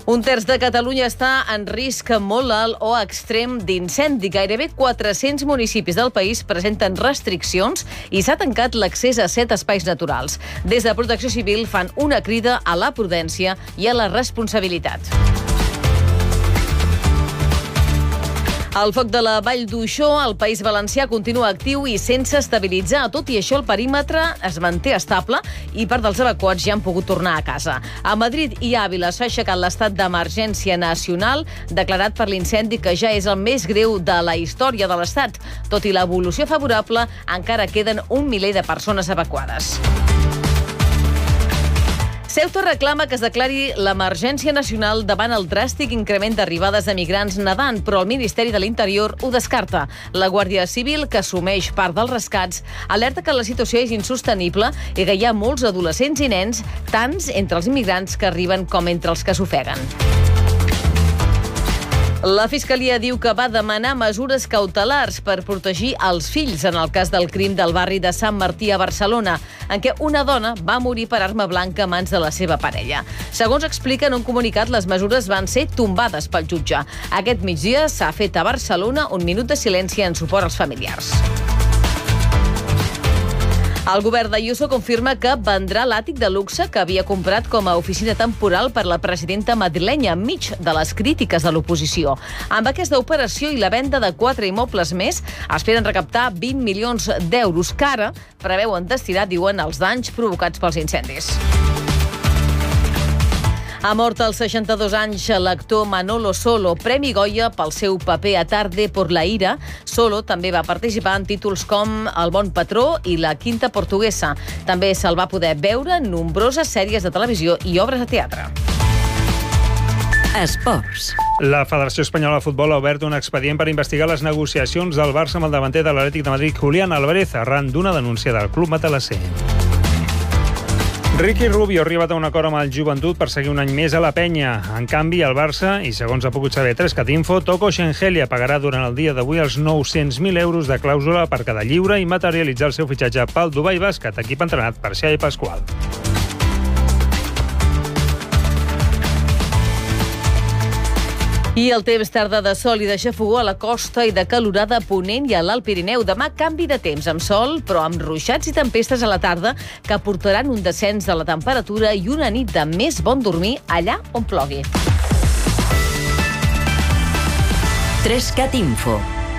Un terç de Catalunya està en risc molt alt o extrem d'incendi. Gairebé 400 municipis del país presenten restriccions i s'ha tancat l'accés a 7 espais naturals. Des de Protecció Civil fan una crida a la prudència i a la responsabilitat. El foc de la Vall d'Uixó, al País Valencià, continua actiu i sense estabilitzar. Tot i això, el perímetre es manté estable i part dels evacuats ja han pogut tornar a casa. A Madrid i Àvila s'ha aixecat l'estat d'emergència nacional declarat per l'incendi, que ja és el més greu de la història de l'estat. Tot i l'evolució favorable, encara queden 1 miler de persones evacuades. Ceuta reclama que es declari l'emergència nacional davant el dràstic increment d'arribades de migrants nedant, però el Ministeri de l'Interior ho descarta. La Guàrdia Civil, que assumeix part dels rescats, alerta que la situació és insostenible i que hi ha molts adolescents i nens, tants entre els immigrants que arriben com entre els que s'ofeguen. La Fiscalia diu que va demanar mesures cautelars per protegir els fills en el cas del crim del barri de Sant Martí a Barcelona, en què una dona va morir per arma blanca a mans de la seva parella. Segons explica en un comunicat, les mesures van ser tombades pel jutge. Aquest migdia s'ha fet a Barcelona un minut de silenci en suport als familiars. El govern d'Ayuso confirma que vendrà l'àtic de luxe que havia comprat com a oficina temporal per la presidenta madrilenya, enmig de les crítiques de l'oposició. Amb aquesta operació i la venda de 4 immobles més, esperen recaptar 20 milions d'euros, que ara preveuen destinar, diuen, als danys provocats pels incendis. Ha mort als 62 anys l'actor Manolo Solo, Premi Goya pel seu paper a Tarde por la ira. Solo també va participar en títols com El bon patró i La quinta portuguesa. També se'l va poder veure en nombroses sèries de televisió i obres de teatre. Esports. La Federació Espanyola de Futbol ha obert un expedient per investigar les negociacions del Barça amb el davanter de l'Atlètic de Madrid, Julián Álvarez, arran d'una denúncia del club matalasser. Ricky Rubio ha arribat a un acord amb el Joventut per seguir un any més a la penya. En canvi, el Barça, i segons ha pogut saber 3cat Info, Toko Shengelia pagarà durant el dia d'avui els 900.000 euros de clàusula per quedar lliure i materialitzar el seu fitxatge pel Dubai Bàsquet, equip entrenat per Xavi Pasqual. I el temps, tarda de sol i de xafogó a la costa i de calorada a Ponent i a l'Alt Pirineu. Demà canvi de temps, amb sol, però amb ruixats i tempestes a la tarda, que portaran un descens de la temperatura i una nit de més bon dormir allà on plogui. 3cat Info.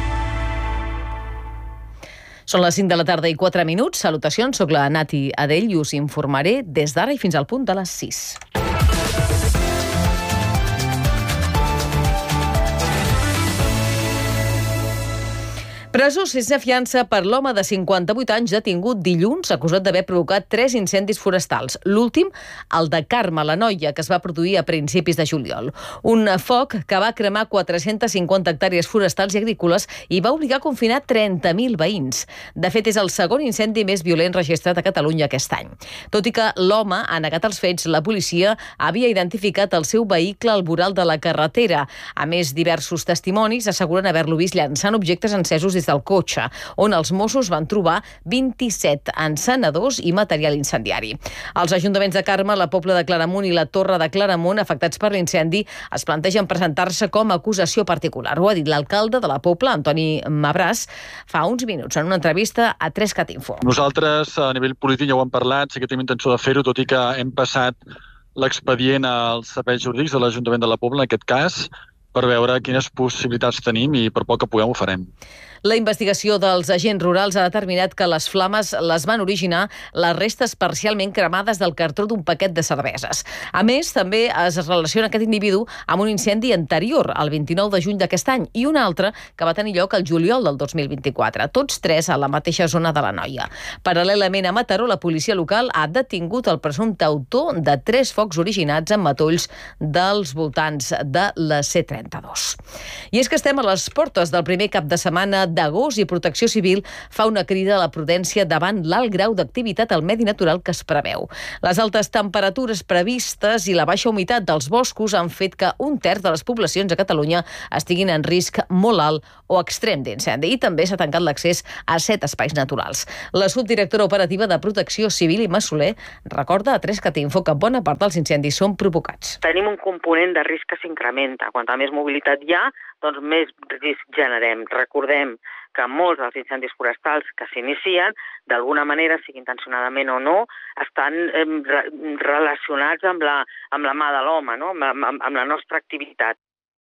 Són les 5 de la tarda i 4 minuts. Salutacions, soc la Nati Adell i us informaré des d'ara i fins al punt de les 6. Presó sense fiança per l'home de 58 anys detingut dilluns, acusat d'haver provocat 3 incendis forestals. L'últim, el de Carme, la noia, que es va produir a principis de juliol. Un foc que va cremar 450 hectàrees forestals i agrícoles i va obligar a confinar 30.000 veïns. De fet, és el segon incendi més violent registrat a Catalunya aquest any. Tot i que l'home ha negat els fets, la policia havia identificat el seu vehicle al voral de la carretera. A més, diversos testimonis asseguren haver-lo vist llançant objectes encesos des del cotxe, on els Mossos van trobar 27 encenedors i material incendiari. Els ajuntaments de Carme, la Pobla de Claramunt i la Torre de Claramunt, afectats per l'incendi, es plantegen presentar-se com a acusació particular. Ho ha dit l'alcalde de la Pobla, Antoni Mabràs, fa uns minuts en una entrevista a 3cat Info. Nosaltres, a nivell polític, ja ho hem parlat, sí que tenim intenció de fer-ho, tot i que hem passat l'expedient als serveis jurídics de l'Ajuntament de la Pobla, en aquest cas, per veure quines possibilitats tenim i per poc que puguem ho farem. La investigació dels agents rurals ha determinat que les flames les van originar les restes parcialment cremades del cartró d'un paquet de cerveses. A més, també es relaciona aquest individu amb un incendi anterior, el 29 de juny d'aquest any, i un altre que va tenir lloc el juliol del 2024, tots 3 a la mateixa zona de la Noia. Paral·lelament a Mataró, la policia local ha detingut el presumpte autor de 3 focs originats en matolls dels voltants de la C30. 32. I és que estem a les portes del primer cap de setmana d'agost i Protecció Civil fa una crida a la prudència davant l'alt grau d'activitat al medi natural que es preveu. Les altes temperatures previstes i la baixa humitat dels boscos han fet que un terç de les poblacions a Catalunya estiguin en risc molt alt o extrem d'incendi i també s'ha tancat l'accés a 7 espais naturals. La subdirectora operativa de Protecció Civil, Imma Soler, recorda a 3catinfo que bona part dels incendis són provocats. Tenim un component de risc que s'incrementa. Quanta més mobilitat hi ha, doncs més risc generem. Recordem que molts dels incendis forestals que s'inicien, d'alguna manera, sigui intencionadament o no, estan relacionats amb la mà de l'home, no? amb la nostra activitat.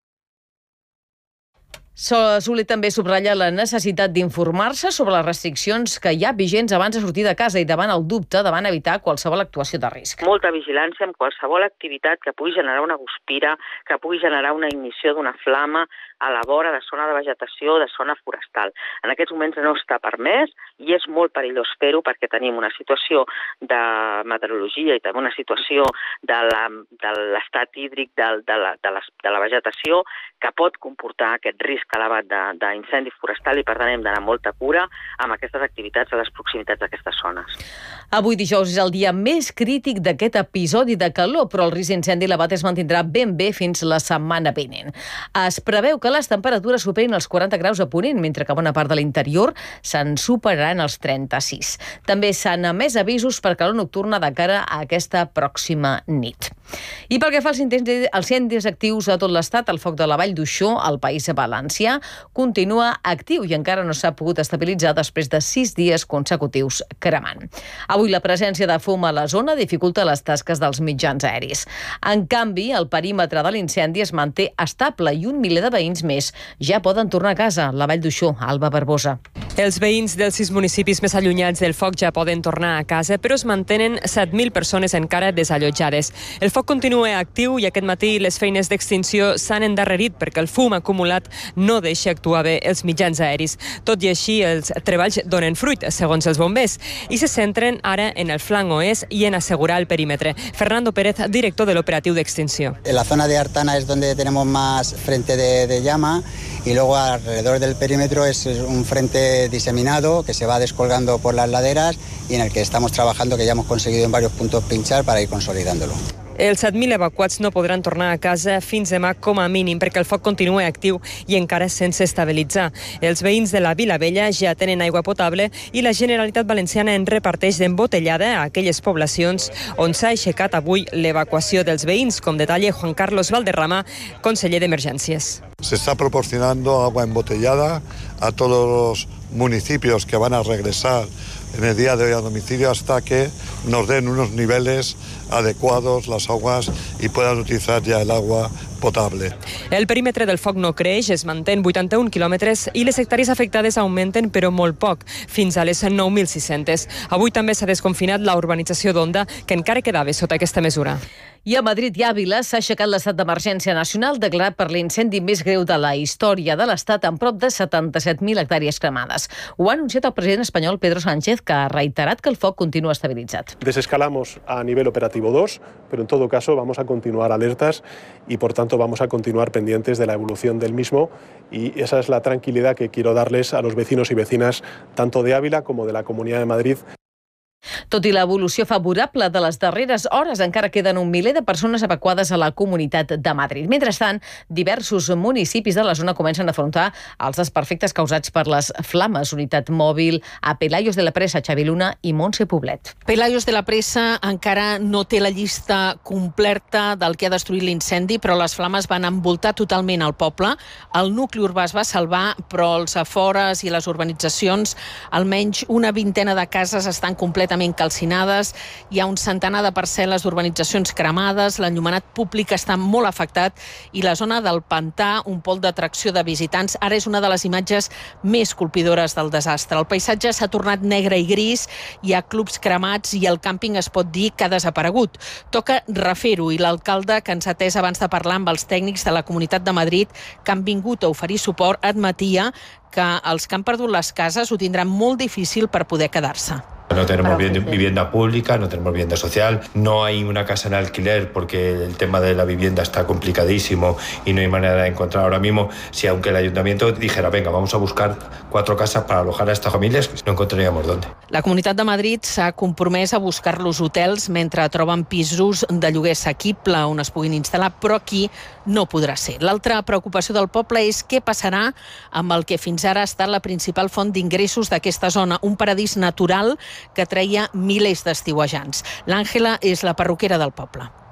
Soler també subratlla la necessitat d'informar-se sobre les restriccions que hi ha vigents abans de sortir de casa i davant el dubte davant evitar qualsevol actuació de risc. Molta vigilància amb qualsevol activitat que pugui generar una guspira, que pugui generar una ignició d'una flama a la vora de zona de vegetació o de zona forestal. En aquests moments no està permès i és molt perillós fer-ho perquè tenim una situació de meteorologia i també una situació de l'estat hídric de la vegetació que pot comportar aquest risc elevat d'incendi forestal i per tant hem d'anar amb molta cura amb aquestes activitats a les proximitats d'aquestes zones. Avui dijous és el dia més crític d'aquest episodi de calor, però el risc d'incendi elevat es mantindrà ben bé fins la setmana vinent. Es preveu que les temperatures superin els 40 graus a Ponent, mentre que bona part de l'interior se'n superaran els 36. També s'han emès avisos per calor nocturna de cara a aquesta pròxima nit. I pel que fa als incendis actius a tot l'estat, el foc de la Vall d'Uixó, al País Valencià, continua actiu i encara no s'ha pogut estabilitzar després de 6 dies consecutius cremant. Avui la presència de fum a la zona dificulta les tasques dels mitjans aeris. En canvi, el perímetre de l'incendi es manté estable i un miler de veïns més ja poden tornar a casa. La Vall d'Uixó, Alba Barbosa. Els veïns dels 6 municipis més allunyats del foc ja poden tornar a casa, però es mantenen 7.000 persones encara desallotjades. El foc continua actiu i aquest matí les feines d'extinció s'han endarrerit perquè el fum acumulat no deixa actuar bé els mitjans aeris. Tot i així, els treballs donen fruit, segons els bombers, i se centren ara en el flanc oest i en assegurar el perímetre. Fernando Pérez, director de l'operatiu d'extinció. En la zona de Artana es donde tenemos más frente de llama y luego alrededor del perímetro es un frente diseminado que se va descolgando por las laderas y en el que estamos trabajando, que ya hemos conseguido en varios puntos pinchar para ir consolidándolo. Els 7.000 evacuats no podran tornar a casa fins demà com a mínim perquè el foc continua actiu i encara sense estabilitzar. Els veïns de la Vila Vella ja tenen aigua potable i la Generalitat Valenciana en reparteix d'embotellada a aquelles poblacions on s'ha aixecat avui l'evacuació dels veïns, com detalla Juan Carlos Valderrama, conseller d'Emergències. Se está proporcionando agua embotellada a todos los municipios que van a regresar en el día de hoy a domicilio hasta que nos den unos niveles adecuados las aguas y puedan utilizar ya el agua potable. El perímetre del foc no creix, es manté en 81 quilòmetres i les hectàrees afectades augmenten però molt poc, fins a les 9.600. Avui també s'ha desconfinat la urbanització d'Onda, que encara quedava sota aquesta mesura. I a Madrid i Àvila s'ha aixecat l'estat d'emergència nacional declarat per l'incendi més greu de la història de l'Estat amb prop de 77.000 hectàrees cremades. Ho ha anunciat el president espanyol Pedro Sánchez, que ha reiterat que el foc continua estabilitzat. Desescalamos a nivel operativo 2, pero en todo caso vamos a continuar alertas y por tanto vamos a continuar pendientes de la evolución del mismo y esa es la tranquilidad que quiero darles a los vecinos y vecinas tanto de Ávila como de la Comunidad de Madrid. Tot i l'evolució favorable de les darreres hores, encara queden un miler de persones evacuades a la Comunitat de Madrid. Mentrestant, diversos municipis de la zona comencen a afrontar els desperfectes causats per les flames. Unitat Mòbil a Pelayos de la Pressa, Xavi Luna i Montse Poblet. Pelayos de la Pressa encara no té la llista completa del que ha destruït l'incendi, però les flames van envoltar totalment el poble. El nucli urbà es va salvar, però els afores i les urbanitzacions, almenys una vintena de cases estan completament calcinades, hi ha un centenar de parcel·les d'urbanitzacions cremades, l'enllumenat públic està molt afectat i la zona del Pantà, un pol d'atracció de visitants, ara és una de les imatges més colpidores del desastre. El paisatge s'ha tornat negre i gris, hi ha clubs cremats i el càmping es pot dir que ha desaparegut. Toca refer-ho i l'alcalde, que ens ha atès abans de parlar amb els tècnics de la Comunitat de Madrid que han vingut a oferir suport, admetia que els que han perdut les cases ho tindran molt difícil per poder quedar-se. No tenemos vivienda pública, no tenemos vivienda social, no hay una casa en alquiler porque el tema de la vivienda está complicadísimo y no hay manera de encontrar ahora mismo. Si aunque el ayuntamiento dijera, venga, vamos a buscar 4 casas para alojar a estas familias, no encontraríamos dónde. La Comunitat de Madrid s'ha compromès a buscar-los hotels mentre troben pisos de lloguer assequible on es puguin instal·lar, però aquí no podrà ser. L'altra preocupació del poble és què passarà amb el que fins ara ha estat la principal font d'ingressos d'aquesta zona, un paradís natural que treia milers d'estiuejants. L'Àngela és la perruquera del poble.